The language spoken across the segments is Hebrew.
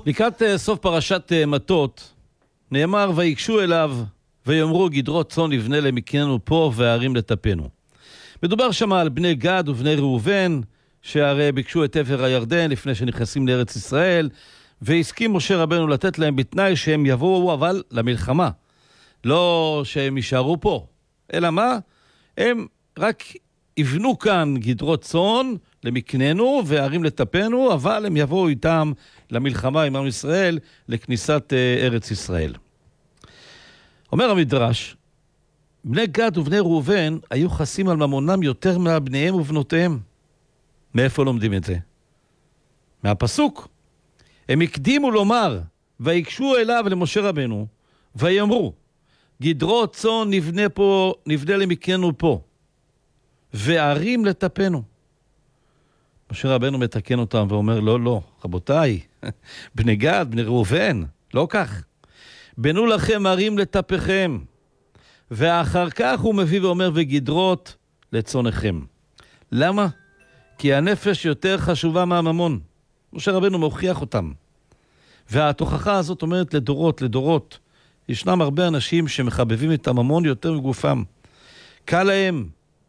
לקראת סוף פרשת מטות, נאמר ויקשו אליו ויאמרו גדרות צאן נבנה למקננו פה והערים לטפנו. מדובר שם על בני גד ובני ראובן, שהרי ביקשו את עבר הירדן לפני שנכנסים לארץ ישראל, והסכים משה רבנו לתת להם בתנאי שהם יבואו אבל למלחמה. לא שהם יישארו פה, אלא מה? הם רק יבנו כאן גדרות צאן למקננו והערים לטפנו, אבל הם יבואו איתם למלחמה עם עם ישראל לכניסת ארץ ישראל. אומר המדרש, בני גד ובני ראובן היו חסים על ממונם יותר מבניהם ובנותיהם. מאיפה לומדים את זה? מהפסוק. הם הקדימו לומר, ויקשו אליו למשה רבנו, ויאמרו, גדרות צאן נבנה למקננו פה, וערים לטפנו. משה רבנו מתקן אותם ואומר, לא, רבותיי, בני גד, בני ראובן, לא כך. בנו לכם ערים לטפכם, ואחר כך הוא מביא ואומר, וגדרות לצונכם. למה? כי הנפש יותר חשובה מהממון. משה רבנו מוכיח אותם. והתוכחה הזאת אומרת לדורות. ישנם הרבה אנשים שמחבבים את הממון יותר מגופם. קל להם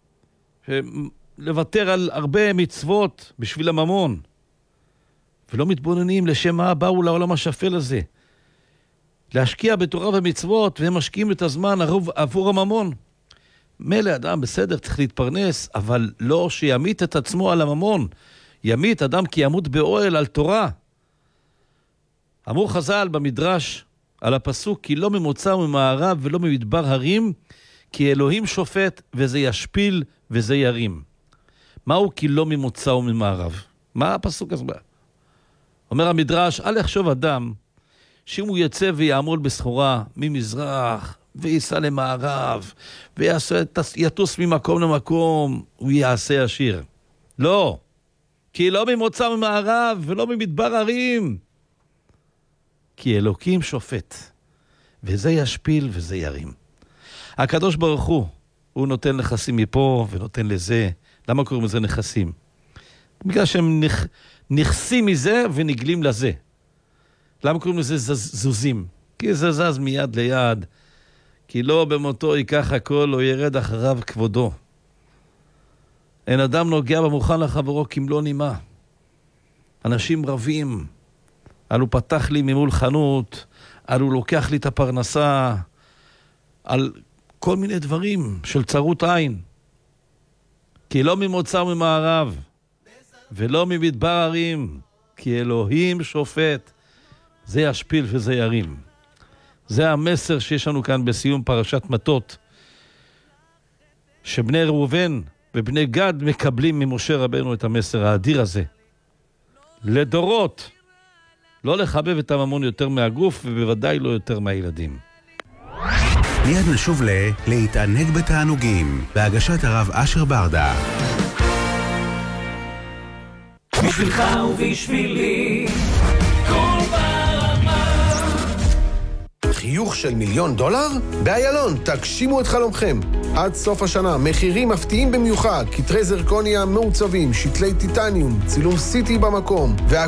לוותר על הרבה מצוות בשביל הממון. ולא מתבוננים לשם מה באו לעולם השפל הזה. להשקיע בתורה ומצוות, והם משקיעים את הזמן עבור הממון. מלא אדם בסדר, צריך להתפרנס, אבל לא שימית את עצמו על הממון. ימית אדם כי ימות באוהל על תורה. אמרו חז"ל במדרש על הפסוק, כי לא ממוצא וממערב ולא ממדבר הרים, כי אלוהים שופט וזה ישפיל וזה ירים. מהו כי לא ממוצא וממערב? מה הפסוק הזה? אומר המדרש, אל יחשוב אדם שאם הוא יצא ויעמול בסחורה ממזרח וייסע למערב ויטוס ממקום למקום, הוא יעשה עשיר. לא, כי לא ממוצא וממערב ולא ממדבר הרים, כי אלוקים שופט וזה ישפיל וזה ירים. הקדוש ברוך הוא נותן נכסים מפה ונותן לזה. למה קוראים לזה נכסים? בגלל שהם נכסים מזה ונגלים לזה. למה קוראים לזה זוזים? כי זה זז מיד ליד. כי לא במותו ייקח הכל, לא ירד אחריו כבודו. אין אדם נוגע במוכן לחברו כמלוא נימה. אנשים רבים. הוא פתח לי ממול חנות, הוא לוקח לי את הפרנסה, על כל מיני דברים של צרות עין. כי לא ממוצא וממערב, ולא ממדבר הרים, כי אלוהים שופט. זה ישפיל וזה ירים. זה המסר שיש לנו כאן בסיום פרשת מטות, שבני ראובן ובני גד מקבלים ממשה רבנו את המסר האדיר הזה. לדורות, לא לחבב את הממון יותר מהגוף, ובוודאי לא יותר מהילדים. מיד נשוב להתענג בתענוגים, בהגשת הרב אשר ברדה. בשבילך ובשבילי כל ברמה. חיוך של $1,000,000? באיילון, תגשימו את חלומכם. עד סוף השנה, מחירים מפתיעים במיוחד, כתרי זרקוניה מעוצבים, שתלי טיטניום, צילום סיטי במקום,